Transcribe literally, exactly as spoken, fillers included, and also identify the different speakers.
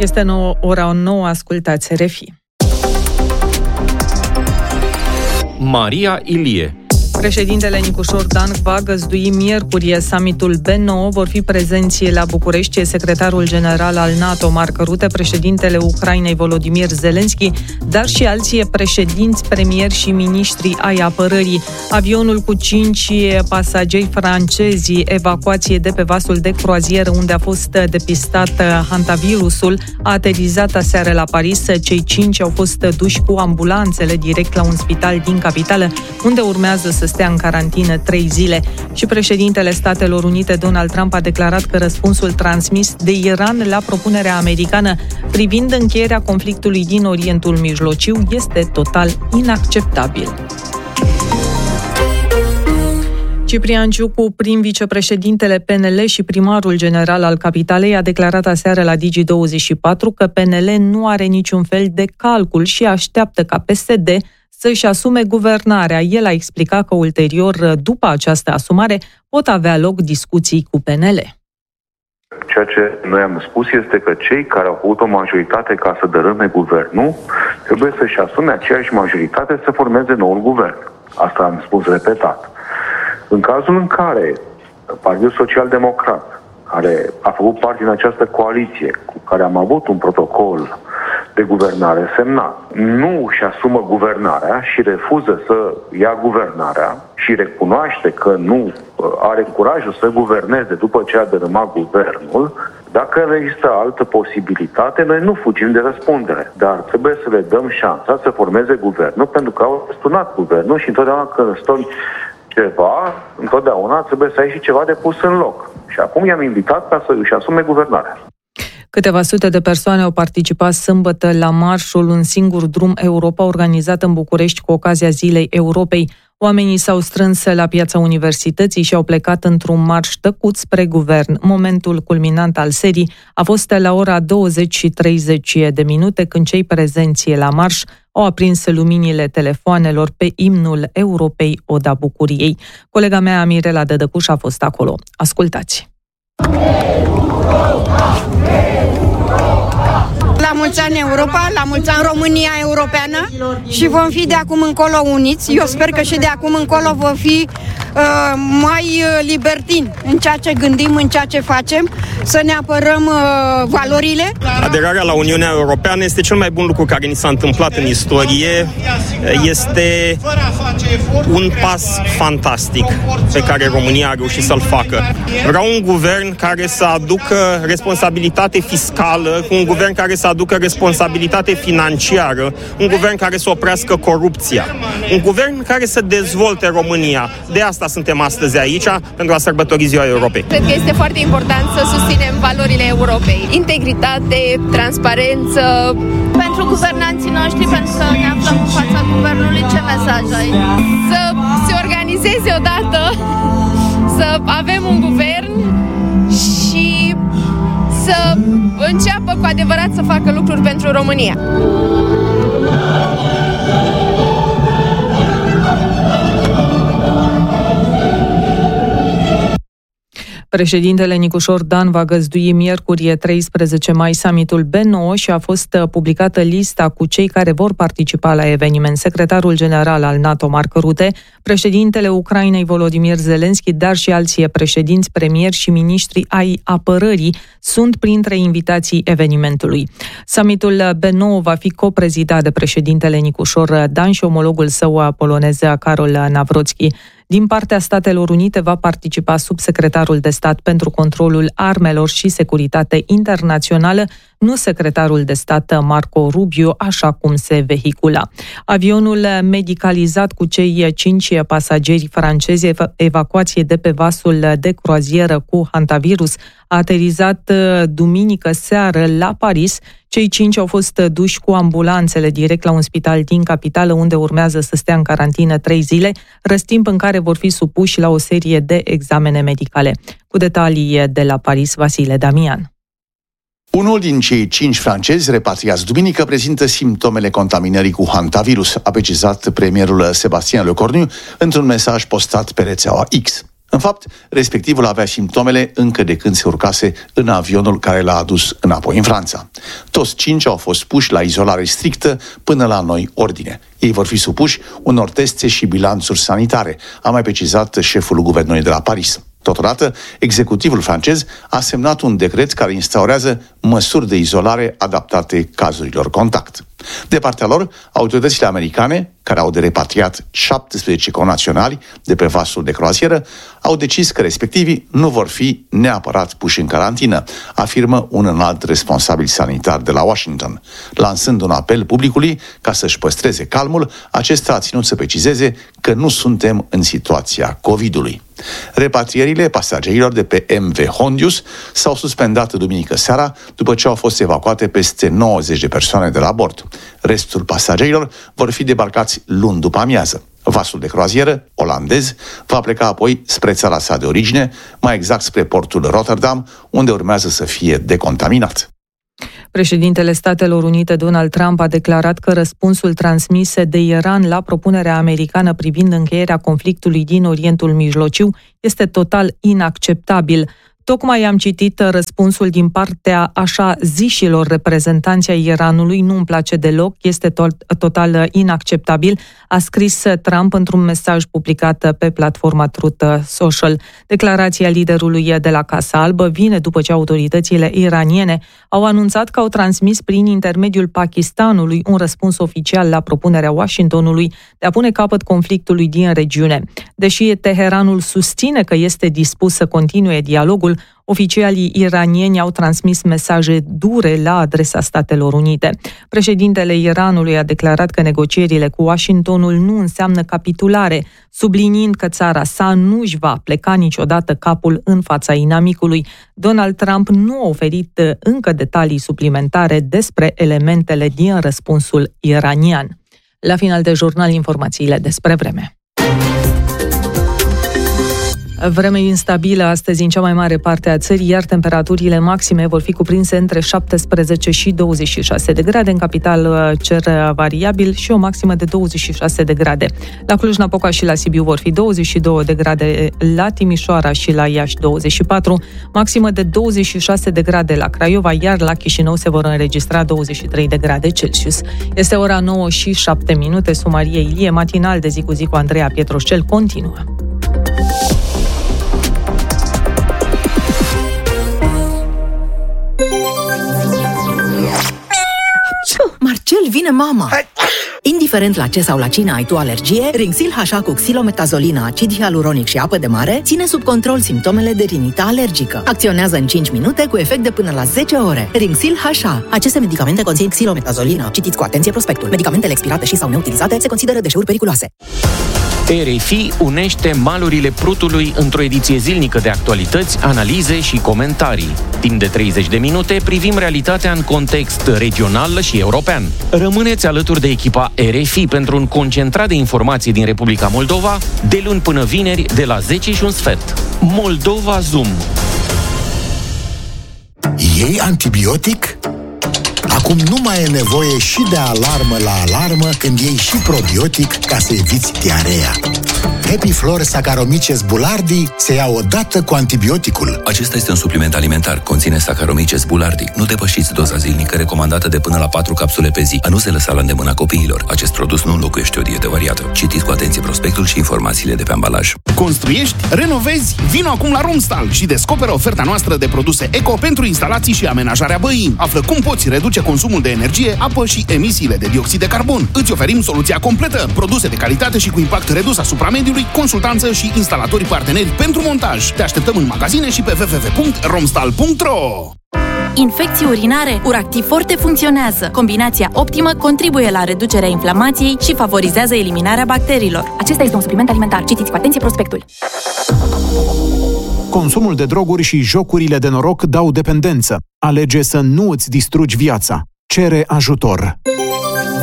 Speaker 1: Este nouă, ora nouă, ascultați R F I.
Speaker 2: Maria Ilie.
Speaker 1: Președintele Nicușor Dan va găzdui miercuri summitul B nouă. Vor fi prezenți la București secretarul general al NATO, Mark Rutte, președintele Ucrainei, Volodymyr Zelensky, dar și alții președinți, premieri și miniștri ai apărării. Avionul cu cinci pasageri francezi, evacuație de pe vasul de croazieră unde a fost depistat hantavirusul, a aterizat aseară la Paris. Cei cinci au fost duși cu ambulanțele direct la un spital din capitală, unde urmează să stea în carantină trei zile. Și președintele Statelor Unite, Donald Trump, a declarat că răspunsul transmis de Iran la propunerea americană privind încheierea conflictului din Orientul Mijlociu este total inacceptabil. Ciprian Ciucu, prim vicepreședintele P N L și primarul general al capitalei, a declarat aseară la Digi douăzeci și patru că P N L nu are niciun fel de calcul și așteaptă ca P S D să-și asume guvernarea. El a explicat că ulterior, după această asumare, pot avea loc discuții cu P N L.
Speaker 3: Ceea ce noi am spus este că cei care au avut o majoritate ca să dărâme guvernul trebuie să-și asume aceeași majoritate să formeze noul guvern. Asta am spus repetat. În cazul în care Partidul Social-Democrat, care a făcut parte din această coaliție cu care am avut un protocol de guvernare semnat, nu își asumă guvernarea și refuză să ia guvernarea și recunoaște că nu are curajul să guverneze după ce a dărâmat guvernul, dacă există altă posibilitate, noi nu fugim de răspundere, dar trebuie să le dăm șansa să formeze guvernul, pentru că au stunat guvernul și întotdeauna când stăm ceva, întotdeauna trebuie să ai și ceva de pus în loc. Și acum i-am invitat ca să își asume guvernarea.
Speaker 1: Câteva sute de persoane au participat sâmbătă la marșul Un singur drum Europa, organizat în București cu ocazia Zilei Europei. Oamenii s-au strâns la Piața Universității și au plecat într-un marș tăcut spre guvern. Momentul culminant al serii a fost la ora douăzeci și treizeci de minute, când cei prezenți la marș au aprins luminile telefoanelor pe imnul Europei, Oda Bucuriei. Colega mea, Mirela Dădăcuș, a fost acolo. Ascultați!
Speaker 4: La mulți ani Europa, la mulți ani România europeană și vom fi de acum încolo uniți. Eu sper că și de acum încolo vom fi uh, mai libertini în ceea ce gândim, în ceea ce facem, să ne apărăm uh, valorile.
Speaker 5: Aderarea la Uniunea Europeană este cel mai bun lucru care ni s-a întâmplat în istorie. Este un pas fantastic pe care România a reușit să-l facă. Vreau un guvern care să aducă responsabilitate fiscală, un guvern care să aducă responsabilitate financiară, un guvern care să oprească corupția, un guvern care să dezvolte România. De asta suntem astăzi aici, pentru a sărbători Ziua Europei.
Speaker 6: Cred că este foarte important să susținem valorile Europei. Integritate, transparență. Pentru guvernanții noștri, pentru că ne aflăm în fața guvernului, ce mesaj ai? Să se organizeze odată, să avem un guvern și să înceapă cu adevărat să facă lucruri pentru România.
Speaker 1: Președintele Nicușor Dan va găzdui miercuri treisprezece mai summitul B nouă și a fost publicată lista cu cei care vor participa la eveniment. Secretarul general al NATO, Mark Rutte, președintele Ucrainei, Volodymyr Zelensky, dar și alții președinți, premieri și miniștri ai apărării sunt printre invitații evenimentului. Summitul B nouă va fi coprezidat de președintele Nicușor Dan și omologul său polonez, Karol Nawrocki. Din partea Statelor Unite va participa subsecretarul de stat pentru controlul armelor și securitate internațională, nu secretarul de stat Marco Rubio, așa cum se vehicula. Avionul medicalizat cu cei cinci pasageri francezi, evacuație de pe vasul de croazieră cu hantavirus, a aterizat duminică seară la Paris. Cei cinci au fost duși cu ambulanțele direct la un spital din capitală, unde urmează să stea în carantină trei zile, răstimp în care vor fi supuși la o serie de examene medicale. Cu detalii de la Paris, Vasile Damian.
Speaker 7: Unul din cei cinci francezi repatriați duminică prezintă simptomele contaminării cu hantavirus, a precizat premierul Sébastien Lecornu într-un mesaj postat pe rețeaua X. În fapt, respectivul avea simptomele încă de când se urcase în avionul care l-a adus înapoi în Franța. Toți cinci au fost puși la izolare strictă până la noi ordine. Ei vor fi supuși unor teste și bilanțuri sanitare, a mai precizat șeful guvernului de la Paris. Totodată, executivul francez a semnat un decret care instaurează măsuri de izolare adaptate cazurilor contact. De partea lor, autoritățile americane, care au de repatriat șaptesprezece connaționali de pe vasul de croazieră, au decis că respectivii nu vor fi neapărat puși în carantină, afirmă un înalt responsabil sanitar de la Washington. Lansând un apel publicului ca să-și păstreze calmul, acesta a ținut să precizeze că nu suntem în situația COVID-ului. Repatrierile pasagerilor de pe M V Hondius s-au suspendat duminică seara după ce au fost evacuate peste nouăzeci de persoane de la bord. Restul pasagerilor vor fi debarcați luni după amiază. Vasul de croazieră, olandez, va pleca apoi spre țara sa de origine, mai exact spre portul Rotterdam, unde urmează să fie decontaminat.
Speaker 1: Președintele Statelor Unite Donald Trump a declarat că răspunsul transmis de Iran la propunerea americană privind încheierea conflictului din Orientul Mijlociu este total inacceptabil. Tocmai am citit răspunsul din partea așa zișilor reprezentanții ai Iranului, nu-mi place deloc, este to- total inacceptabil, a scris Trump într-un mesaj publicat pe platforma Truth Social. Declarația liderului de la Casa Albă vine după ce autoritățile iraniene au anunțat că au transmis prin intermediul Pakistanului un răspuns oficial la propunerea Washingtonului de a pune capăt conflictului din regiune. Deși Teheranul susține că este dispus să continue dialogul, oficialii iranieni au transmis mesaje dure la adresa Statelor Unite. Președintele Iranului a declarat că negocierile cu Washingtonul nu înseamnă capitulare, subliniind că țara sa nu își va pleca niciodată capul în fața inamicului. Donald Trump nu a oferit încă detalii suplimentare despre elementele din răspunsul iranian. La final de jurnal, informațiile despre vreme. Vreme instabilă astăzi în cea mai mare parte a țării, iar temperaturile maxime vor fi cuprinse între șaptesprezece și douăzeci și șase de grade. În capital cer variabil și o maximă de douăzeci și șase de grade. La Cluj-Napoca și la Sibiu vor fi douăzeci și două de grade, la Timișoara și la Iași douăzeci și patru, maximă de douăzeci și șase de grade la Craiova, iar la Chișinău se vor înregistra douăzeci și trei de grade Celsius. Este ora nouă și șapte minute, Sumarie Ilie, matinal de zi cu zi cu Andreea Pietroșel continuă.
Speaker 8: Marcel, vine mama! Hai. Indiferent la ce sau la cine ai tu alergie, Rinxil H A cu xilometazolină, acid hialuronic și apă de mare ține sub control simptomele de rinită alergică. Acționează în cinci minute cu efect de până la zece ore. Rinxil H A. Aceste medicamente conțin xilometazolină. Citiți cu atenție prospectul. Medicamentele expirate și sau neutilizate se consideră deșeuri periculoase.
Speaker 2: R F I unește malurile Prutului într-o ediție zilnică de actualități, analize și comentarii. Timp de treizeci de minute privim realitatea în context regional și european. Rămâneți alături de echipa R F I pentru un concentrat de informații din Republica Moldova, de luni până vineri, de la zece și un sfert. Moldova Zoom.
Speaker 9: Iei antibiotic? Acum nu mai e nevoie și de alarmă la alarmă când iei și probiotic ca să eviți diarea. HappyFlor Saccharomyces boulardii se ia odată cu antibioticul.
Speaker 10: Acesta este un supliment alimentar. Conține Saccharomyces boulardii. Nu depășiți doza zilnică recomandată de până la patru capsule pe zi. A nu se lăsa la îndemâna copiilor. Acest produs nu înlocuiește o dietă variată. Citiți cu atenție prospectul și informațiile de pe ambalaj.
Speaker 11: Construiești? Renovezi? Vino acum la Romstal și descoperă oferta noastră de produse eco pentru instalații și amenajarea băii. Află cum poți reduce consumul de energie, apă și emisiile de dioxid de carbon. Îți oferim soluția completă. Produse de calitate și cu impact redus asupra mediului, consultanță și instalatori parteneri pentru montaj. Te așteptăm în magazine și pe w w w punct romstal punct r o.
Speaker 12: Infecții urinare, Uractiv Forte funcționează. Combinația optimă contribuie la reducerea inflamației și favorizează eliminarea bacteriilor.
Speaker 13: Acesta este un supliment alimentar. Citiți cu atenție prospectul.
Speaker 14: Consumul de droguri și jocurile de noroc dau dependență. Alege să nu îți distrugi viața. Cere ajutor.